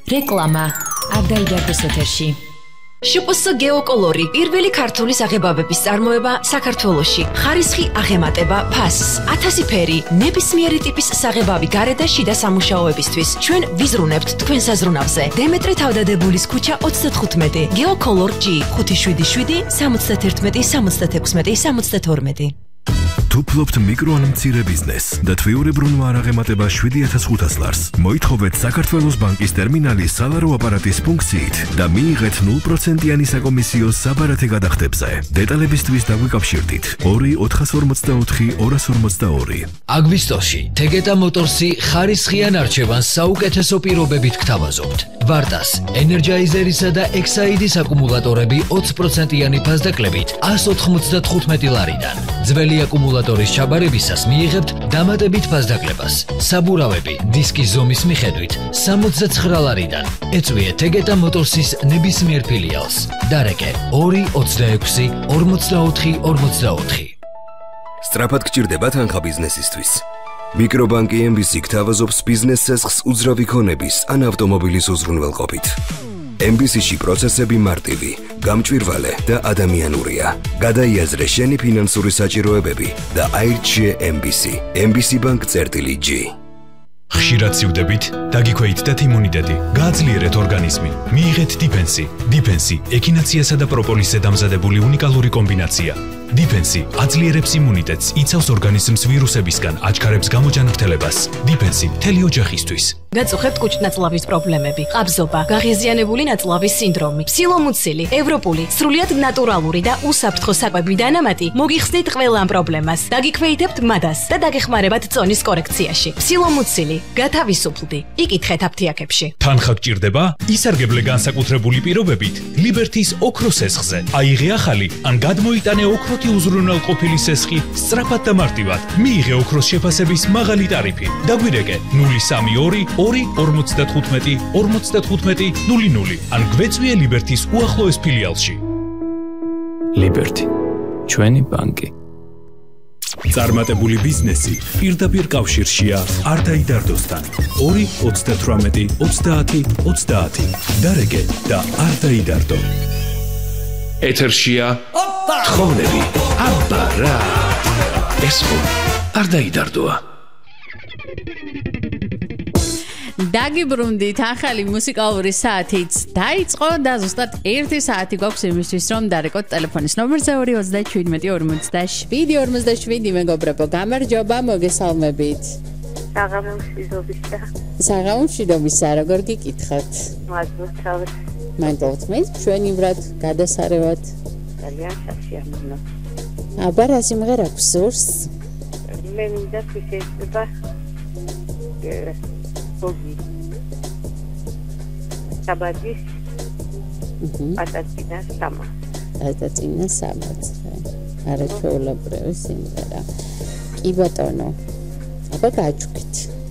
რეკლამა არ დაიდარდეს ეთერში. შპს გეოკოლორი პირველი ქართული საღებავების წარმოება საქართველოში. ხარისხი აღემატება ფასს, 1000 ფერი, ნებისმიერი ტიპის საღებავი გარე და შიდა სამუშაოებისთვის. ჩვენ ვიზრუნებთ თქვენ საზრუნავზე. დემეტრე თავდადებულის ქუჩა 35. გეოკოლორ G 577 71 66 72. თუ ფლობთ მიკრო ან მცირე ბიზნესს და თვიურებრუნვა არ აღემატება 7500 ლარს, მოითხოვეთ საქართველოს ბანკის ტერმინალის სალარო აპარატის ფუნქციით და მიიღეთ 0%-იანი საკომისიო საბარათე გადახდებზე. დეტალებისთვის დაგვიკავშირდით 2-444-242. აგვისტოში თეგეტა მოტორსი ხარისხიან არჩევანს საუკეთესო პირობებით გთავაზობთ. ვარტას, ენერჯაიზერისა და ექსაიდის აკუმულატორები 20%-იანი ფასდაკლებით 195 ლარიდან. ძველი აკუმულატორის ჩაბარებისას მიიღებთ დამატებით ფასდაკლებას. საბურავები დისკის ზომის მიხედვით 69 ლარიდან. ეწვიეთ თეგეტა მოტორსის ნებისმიერ ფილიალს. დარეკე 226 44 44. სწრაფად გჭირდება თანხა ბიზნესისთვის. მიკრობანკი MBC გთავაზობს ბიზნეს ცესხს უძრავი ქონების ან ავტომობილის უზრუნველყოფით. MBC-ში პროცესები მარტივი, გამჭვირვალე და ადამიანურია. გადაიაზრე შენი ფინანსური საჭიროებები და აირჩიე MBC. MBC Bank-G. ხშირად სივდებით, დაგიქვეითდეთ იმუნიტეტი, გააძლიერეთ ორგანიზმი, მიიღეთ დიფენსი. დიფენსი ექინაციასა და პროპოლისზე დამზადებული უნიკალური კომბინაცია. დიფენსი აძლიერებს იმუნიტეტს, იცავს ორგანიზმს ვირუსებისგან, აჩქარებს გამოჯანმრთელებას. დიფენსი მთელი ოჯახისთვის. გაწუხებთ კუჭ-ნაწლავის პრობლემები, ყაბზობა, გაღიზიანებული ნაწლავის სინდრომი, ფსილომუცილი, ევროპული, სრულიად ნატურალური და უსაფრთხო საკვები დანამატი მოგიხსნით ყველა ამ პრობლემას. დაგიქვეითებთ მადას და დაგეხმარებათ წონის კორექციაში. ფსილომუცილი, გათავისუფლდი. იკითხეთ აფთიაქებში. თანხა გჭირდება? ისარგებლე განსაკუთრებული პირობებით ლიბერთის ოქროს სესხზე. აიღე ახალი ან გადმოიტანე ოქროთი უზრუნველყოფილი სესხი სწრაფად და მარტივად. მიიღე ოქროს შეფასების მაღალი ტარიფი. დაგვირეკე 032 255 55 00 ან გვეწვიე ლიბერთის უახლოეს ფილიალში. ლიბერთი, ჩვენი ბანკი. წარმატებული ბიზნესი პირდაპირ კავშირშია არ დაიდარდოსთან. 2-38 30 30. დარეკე და არ დაიდარდო. ეთერშია თხოვნები. აბა რა. ეს ხო არ დაიდარდოა. დაგიბრუნდით, ახალი მუსიკალური საათიც დაიწყო და ზუსტად 1 საათი გვაქვს იმისთვის, რომ დარეკოთ ტელეფონის ნომერზე 237 47 მეგობრებო, გამარჯობა, მოგესალმებით. საღამომშვიდობისა, როგორ გიკითხოთ? მადლობთ. მადლობთ, მე ჩვენი ბრად გადასარევად. ძალიან სასიამოვნო. აბა რა სიმღერა გსურს? მე მინდა შეიძლება ბოგი. საბადის. პატაცინა სამა. პატაცინა სამაცრე. არაჩვეულებრივი სიმღერა. კი ბატონო. აბა გაჩვით.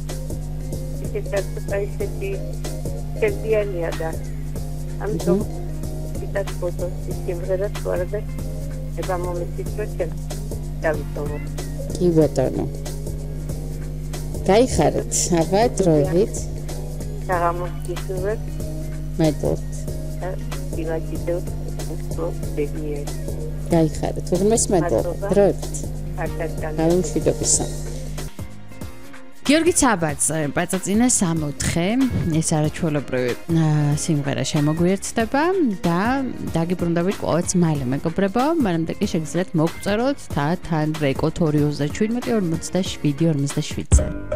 ისეთი შევდიანია და ამიტომ ისეთ ფოტოს სიმღერას ვარდა ება მომიწვეთ დავიტოვო. კი ბატონო. გაიხარეთ, აბა დროებით. საღამოსკისურვებ. მადლობთ. ილაკიდო პროფესიე. გაიხარეთ, უღმეს მადლობა. დროებით. გამომშვიდობისა. გიორგი ცაბაძე, პატაცინა 64, ეს არაჩვეულებრივი სიმღერა შემოგვიერთდება და დაგიბრუნდებით ყოველთვის მალე მეგობრებო, მანამდე კი შეგიძლიათ მოგწეროთ და თან რეკოთ 227 47 47-ზე.